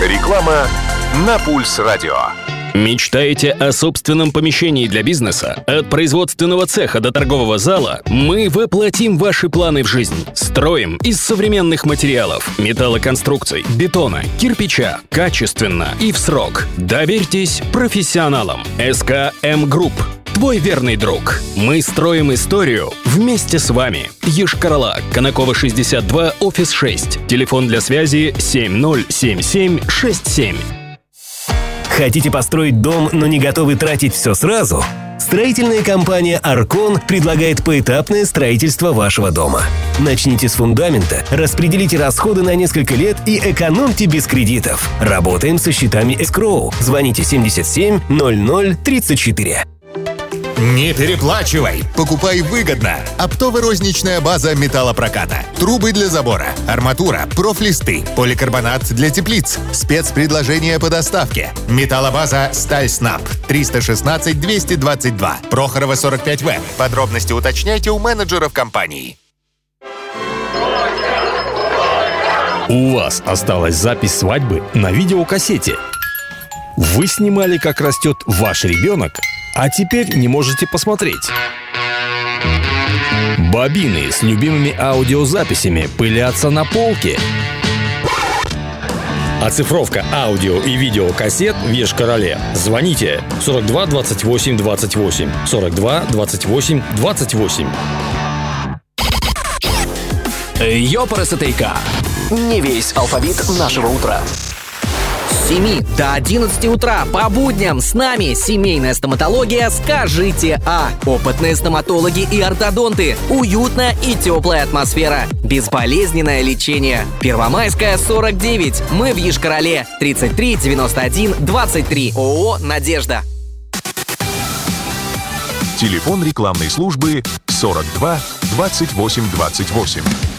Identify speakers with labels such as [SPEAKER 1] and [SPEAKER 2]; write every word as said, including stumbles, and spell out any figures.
[SPEAKER 1] Реклама на Пульс Радио.
[SPEAKER 2] Мечтаете о собственном помещении для бизнеса? От производственного цеха до торгового зала мы воплотим ваши планы в жизнь. Строим из современных материалов, металлоконструкций, бетона, кирпича, качественно и в срок. Доверьтесь профессионалам. эс ка эм Group. Твой верный друг. Мы строим историю вместе с вами. Йошкар-Ола, Конакова, шестьдесят два, офис шесть. Телефон для связи семь ноль семь семь шесть семь.
[SPEAKER 3] Хотите построить дом, но не готовы тратить все сразу? Строительная компания «Аркон» предлагает поэтапное строительство вашего дома. Начните с фундамента, распределите расходы на несколько лет и экономьте без кредитов. Работаем со счетами эскроу. Звоните семьдесят семь ноль ноль тридцать четыре.
[SPEAKER 4] Не переплачивай! Покупай выгодно! Оптово-розничная база металлопроката. Трубы для забора, арматура, профлисты, поликарбонат для теплиц. Спецпредложения по доставке. Металлобаза «Сталь Снаб». триста шестнадцать двести двадцать два. Прохорова, сорок пять вэ. Подробности уточняйте у менеджеров компании.
[SPEAKER 5] У вас осталась запись свадьбы на видеокассете. Вы снимали, как растет ваш ребенок, а теперь не можете посмотреть. Бобины с любимыми аудиозаписями пылятся на полке. Оцифровка аудио и видеокассет в Йошкар-Оле. Звоните сорок два двадцать восемь двадцать восемь, сорок два двадцать восемь двадцать восемь.
[SPEAKER 6] Ёпарасотейка. Не весь алфавит нашего утра. С семи до одиннадцати утра по будням с нами семейная стоматология «Скажите А». Опытные стоматологи и ортодонты. Уютная и теплая атмосфера. Безболезненное лечение. Первомайская, сорок девять. Мы в Йошкар-Оле. тридцать три девяносто один двадцать три. ООО «Надежда».
[SPEAKER 1] Телефон рекламной службы сорок два двадцать восемь двадцать восемь.